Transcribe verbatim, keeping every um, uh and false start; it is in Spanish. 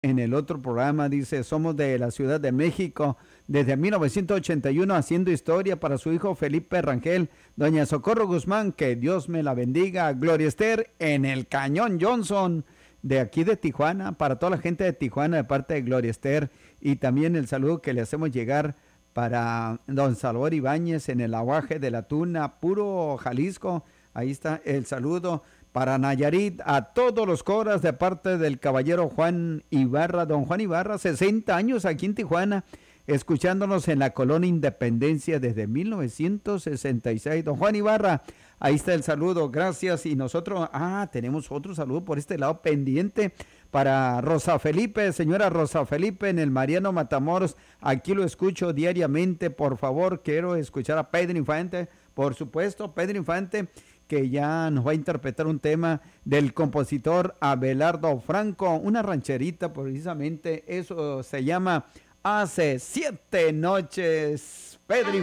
en el otro programa, dice, somos de la Ciudad de México, desde mil novecientos ochenta y uno haciendo historia para su hijo Felipe Rangel, doña Socorro Guzmán, que Dios me la bendiga, Gloria Esther en el Cañón Johnson, de aquí de Tijuana, para toda la gente de Tijuana de parte de Gloria Esther, y también el saludo que le hacemos llegar para don Salvador Ibáñez en el aguaje de la Tuna, puro Jalisco, ahí está el saludo. Para Nayarit, a todos los coras de parte del caballero Juan Ibarra, don Juan Ibarra, sesenta años aquí en Tijuana, escuchándonos en la colonia Independencia desde mil novecientos sesenta y seis. Don Juan Ibarra, ahí está el saludo, gracias. Y nosotros, ah, tenemos otro saludo por este lado pendiente para Rosa Felipe, señora Rosa Felipe en el Mariano Matamoros, aquí lo escucho diariamente, por favor, quiero escuchar a Pedro Infante, por supuesto, Pedro Infante, que ya nos va a interpretar un tema del compositor Abelardo Franco, una rancherita precisamente, eso se llama Hace Siete Noches, Pedro